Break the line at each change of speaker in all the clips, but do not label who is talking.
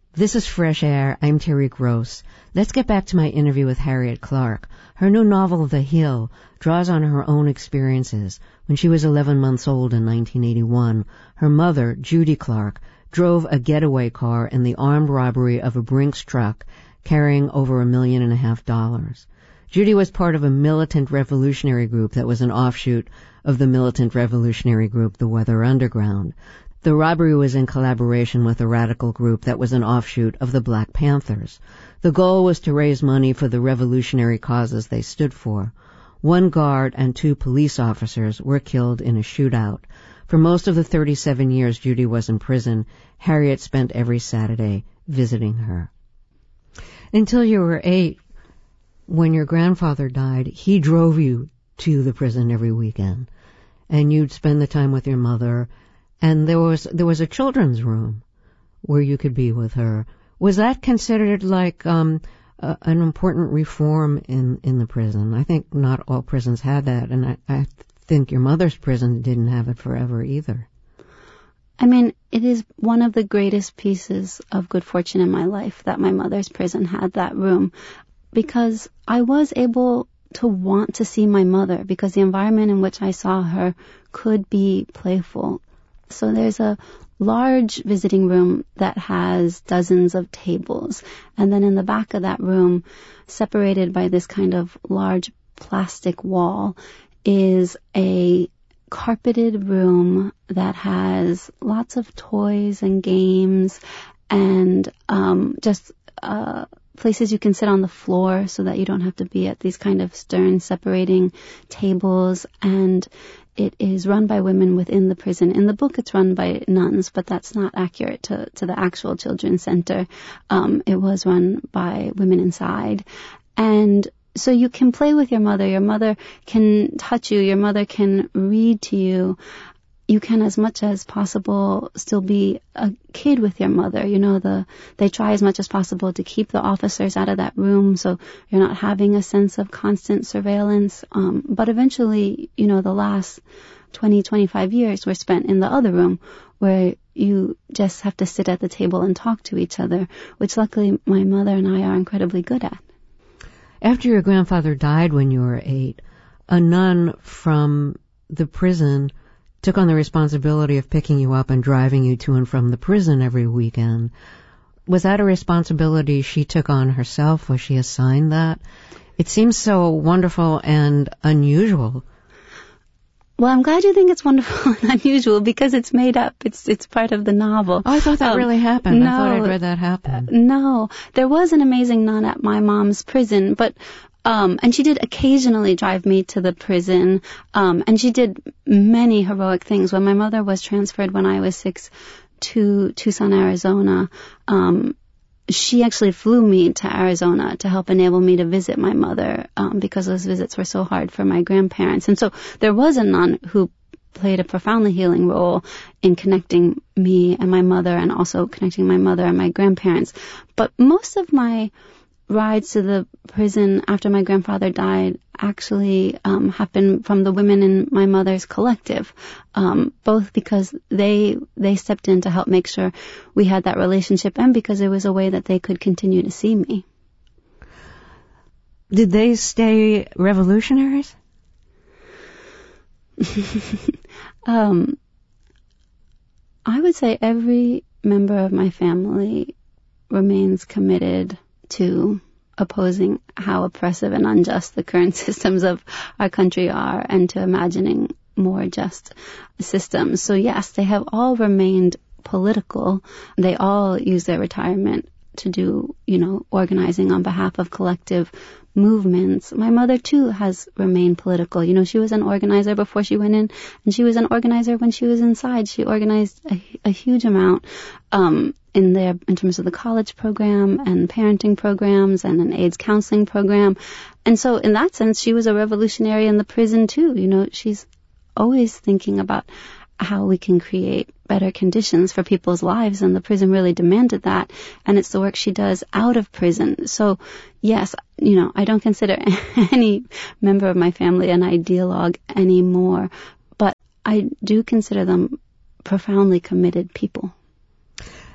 This is Fresh Air. I'm Terry Gross. Let's get back to my interview with Harriet Clark. Her new novel, The Hill, draws on her own experiences. When she was 11 months old in 1981, her mother, Judy Clark, drove a getaway car in the armed robbery of a Brinks truck carrying over $1.5 million. Judy was part of a militant revolutionary group that was an offshoot of the militant revolutionary group, the Weather Underground. The robbery was in collaboration with a radical group that was an offshoot of the Black Panthers. The goal was to raise money for the revolutionary causes they stood for. 1 guard and 2 police officers were killed in a shootout. For most of the 37 years Judy was in prison, Harriet spent every Saturday visiting her. Until you were 8, when your grandfather died, he drove you to the prison every weekend, and you'd spend the time with your mother. And there was a children's room where you could be with her. Was that considered like an important reform in the prison? I think not all prisons had that, and I think your mother's prison didn't have it forever either.
I mean, it is one of the greatest pieces of good fortune in my life that my mother's prison had that room, because I was able to want to see my mother, because the environment in which I saw her could be playful. So there's a large visiting room that has dozens of tables. And then in the back of that room, separated by this kind of large plastic wall, is a carpeted room that has lots of toys and games and places you can sit on the floor so that you don't have to be at these kind of stern separating tables. And it is run by women within the prison. In the book, it's run by nuns, but that's not accurate to the actual children's center. It was run by women inside. And so you can play with your mother. Your mother can touch you. Your mother can read to you. You can, as much as possible, still be a kid with your mother. You know, they try as much as possible to keep the officers out of that room, so you're not having a sense of constant surveillance. But eventually, you know, the last 20, 25 years were spent in the other room, where you just have to sit at the table and talk to each other, which luckily my mother and I are incredibly good at.
After your grandfather died when you were 8, a nun from the prison took on the responsibility of picking you up and driving you to and from the prison every weekend. Was that a responsibility she took on herself? Was she assigned that? It seems so wonderful and unusual.
Well, I'm glad you think it's wonderful and unusual, because it's made up. It's part of the novel.
Oh, I thought that really happened.
No,
I thought I'd read that happen.
No. There was an amazing nun at my mom's prison, but and she did occasionally drive me to the prison, and she did many heroic things. When my mother was transferred when I was 6 to Tucson, Arizona, she actually flew me to Arizona to help enable me to visit my mother, because those visits were so hard for my grandparents. And so there was a nun who played a profoundly healing role in connecting me and my mother, and also connecting my mother and my grandparents. But most of my rides to the prison after my grandfather died actually happened from the women in my mother's collective, both because they stepped in to help make sure we had that relationship, and because it was a way that they could continue to see me.
Did they stay revolutionaries?
I would say every member of my family remains committed to opposing how oppressive and unjust the current systems of our country are, and to imagining more just systems. So yes, they have all remained political. They all use their retirement to do, organizing on behalf of collective movements. My mother, too, has remained political. She was an organizer before she went in, and she was an organizer when she was inside. She organized a huge amount in terms of the college program and parenting programs and an AIDS counseling program. And so in that sense, she was a revolutionary in the prison, too. She's always thinking about how we can create better conditions for people's lives, and the prison really demanded that, and it's the work she does out of prison. So yes, I don't consider any member of my family an ideologue anymore, but I do consider them profoundly committed people.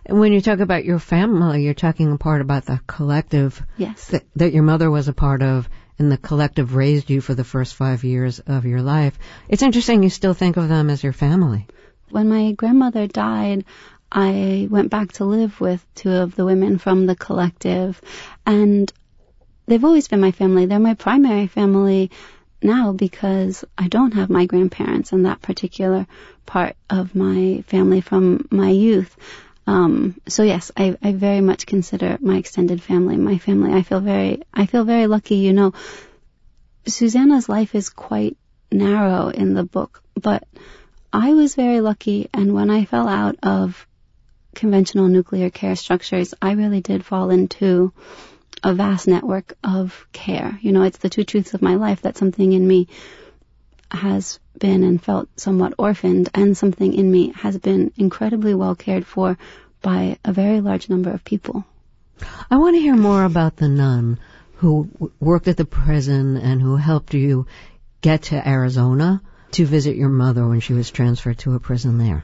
And when you talk about your family, you're talking in part about the collective
Yes.
that your mother was a part of, and the collective raised you for the first 5 years of your life. It's interesting you still think of them as your family.
When my grandmother died, I went back to live with two of the women from the collective, and they've always been my family. They're my primary family now because I don't have my grandparents and that particular part of my family from my youth. So yes, I very much consider my extended family my family. I feel very lucky. You know, Susanna's life is quite narrow in the book, but I was very lucky, and when I fell out of conventional nuclear care structures, I really did fall into a vast network of care. You know, it's the two truths of my life that something in me has been and felt somewhat orphaned, and something in me has been incredibly well cared for by a very large number of people.
I want to hear more about the nun who worked at the prison and who helped you get to Arizona to visit your mother when she was transferred to a prison there.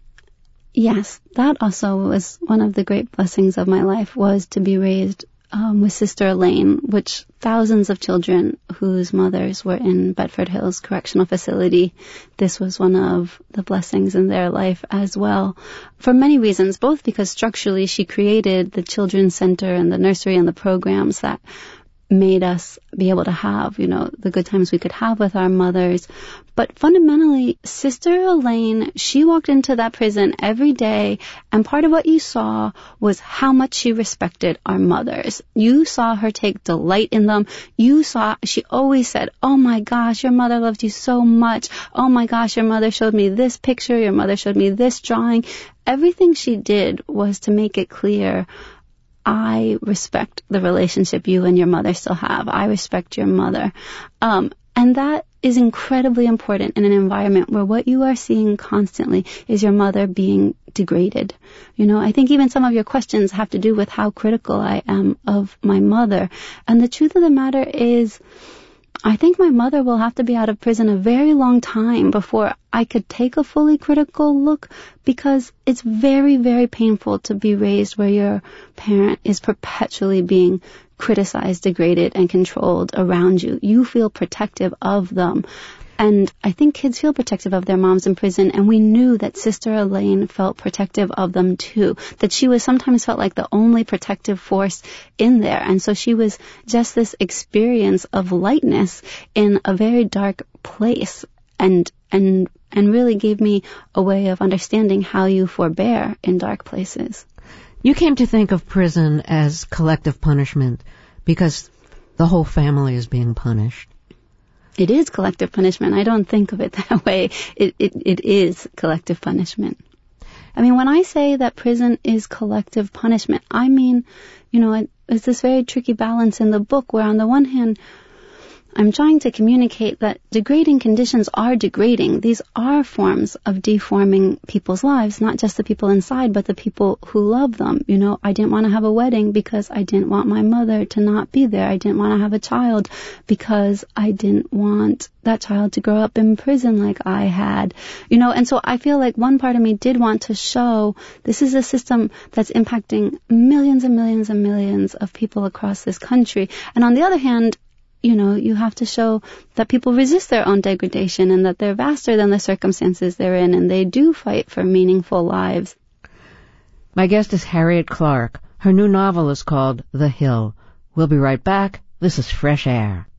Yes, that also was one of the great blessings of my life, was to be raised with Sister Elaine, which thousands of children whose mothers were in Bedford Hills Correctional Facility, this was one of the blessings in their life as well, for many reasons, both because structurally she created the children's center and the nursery and the programs that made us be able to have, you know, the good times we could have with our mothers. But fundamentally, Sister Elaine, she walked into that prison every day, and part of what you saw was how much she respected our mothers. You saw her take delight in them. You saw, she always said, "Oh my gosh, your mother loved you so much. Oh my gosh, your mother showed me this picture. Your mother showed me this drawing." Everything she did was to make it clear, I respect the relationship you and your mother still have. I respect your mother. And that is incredibly important in an environment where what you are seeing constantly is your mother being degraded. You know, I think even some of your questions have to do with how critical I am of my mother. And the truth of the matter is, I think my mother will have to be out of prison a very long time before I could take a fully critical look, because it's very, very painful to be raised where your parent is perpetually being criticized, degraded, and controlled around you. You feel protective of them. And I think kids feel protective of their moms in prison, and we knew that Sister Elaine felt protective of them too, that she was sometimes felt like the only protective force in there. And so she was just this experience of lightness in a very dark place, and really gave me a way of understanding how you forbear in dark places.
You came to think of prison as collective punishment because the whole family is being punished.
It is collective punishment. I don't think of it that way. It is collective punishment. I mean, when I say that prison is collective punishment, I mean, you know, it's this very tricky balance in the book where on the one hand, I'm trying to communicate that degrading conditions are degrading. These are forms of deforming people's lives, not just the people inside, but the people who love them. You know, I didn't want to have a wedding because I didn't want my mother to not be there. I didn't want to have a child because I didn't want that child to grow up in prison like I had. You know, and so I feel like one part of me did want to show this is a system that's impacting millions and millions and millions of people across this country. And on the other hand, you know, you have to show that people resist their own degradation and that they're vaster than the circumstances they're in, and they do fight for meaningful lives.
My guest is Harriet Clark. Her new novel is called The Hill. We'll be right back. This is Fresh Air.